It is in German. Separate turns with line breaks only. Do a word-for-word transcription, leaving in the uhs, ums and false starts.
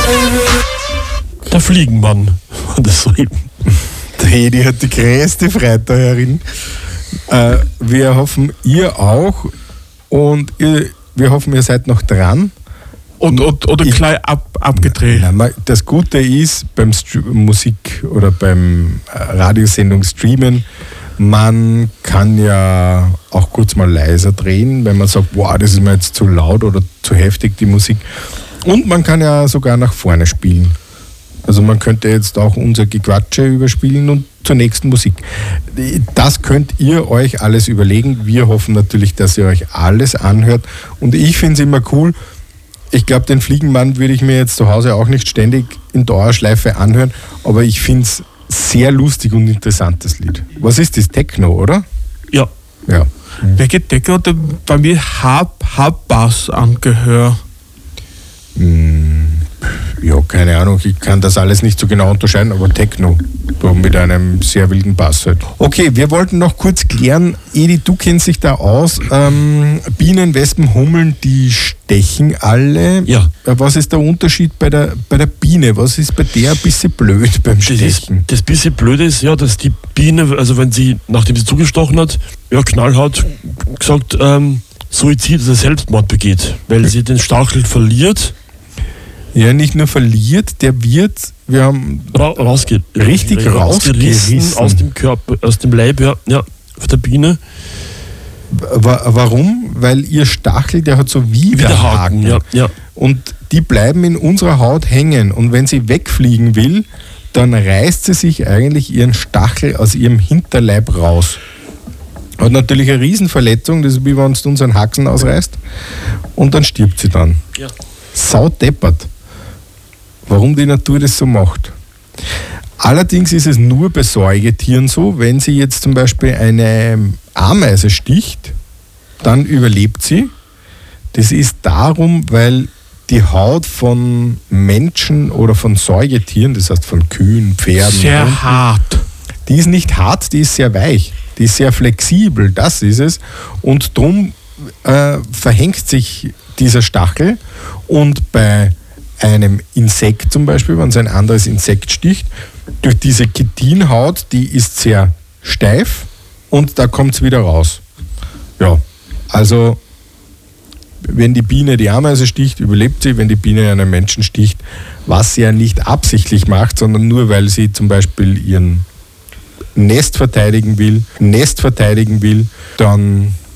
Der Fliegenmann war das so eben.
Der Edi hat die größte Freude da herin. Äh, wir hoffen, ihr auch. Und ihr, wir hoffen, ihr seid noch dran.
Und, und, oder ich, gleich ab, abgedreht.
Nein, das Gute ist beim St- Musik oder beim Radiosendung streamen, man kann ja auch kurz mal leiser drehen, wenn man sagt, wow, das ist mir jetzt zu laut oder zu heftig, die Musik. Und man kann ja sogar nach vorne spielen. Also man könnte jetzt auch unser Gequatsche überspielen und zur nächsten Musik. Das könnt ihr euch alles überlegen. Wir hoffen natürlich, dass ihr euch alles anhört. Und ich finde es immer cool. Ich glaube, den Fliegenmann würde ich mir jetzt zu Hause auch nicht ständig in Dauerschleife anhören, aber ich finde es sehr lustig und interessantes Lied. Was ist das? Techno, oder?
Ja.
Ja.
Mhm. Welche Techno hat bei mir Hab-Bass angehört?
Ja, keine Ahnung, ich kann das alles nicht so genau unterscheiden, aber Techno, mit einem sehr wilden Bass halt. Okay, wir wollten noch kurz klären, Edi, du kennst dich da aus, ähm, Bienen, Wespen, Hummeln, die stechen alle.
Ja.
Was ist der Unterschied bei der, bei der Biene? Was ist bei der ein bisschen blöd beim Stechen?
Das, das bisschen Blöde ist ja, dass die Biene, also wenn sie, nachdem sie zugestochen hat, ja, knallhart gesagt, ähm, Suizid, also Selbstmord begeht, weil sie den Stachel verliert.
Ja, nicht nur verliert, der wird, wir haben
Ra- rausge-
richtig rausgerissen
aus dem Körper, aus dem Leib, ja, ja, auf der Biene.
Wa- Warum? Weil ihr Stachel, der hat so Widerhaken.
Ja, ja.
Und die bleiben in unserer Haut hängen. Und wenn sie wegfliegen will, dann reißt sie sich eigentlich ihren Stachel aus ihrem Hinterleib raus. Hat natürlich eine Riesenverletzung, das ist wie wenn du unseren Haxen ausreißt. Und dann stirbt sie dann.
Ja.
Sau deppert. Warum die Natur das so macht. Allerdings ist es nur bei Säugetieren so, wenn sie jetzt zum Beispiel eine Ameise sticht, dann überlebt sie. Das ist darum, weil die Haut von Menschen oder von Säugetieren, das heißt von Kühen, Pferden,
sehr
Hunden,
hart.
Die ist nicht hart, die ist sehr weich, die ist sehr flexibel, das ist es. Und darum äh, verhängt sich dieser Stachel und bei einem Insekt zum Beispiel, wenn es ein anderes Insekt sticht, durch diese Chitinhaut, die ist sehr steif und da kommt es wieder raus. Ja, also wenn die Biene die Ameise sticht, überlebt sie, wenn die Biene einen Menschen sticht, was sie ja nicht absichtlich macht, sondern nur weil sie zum Beispiel ihren Nest verteidigen will, Nest verteidigen will, dann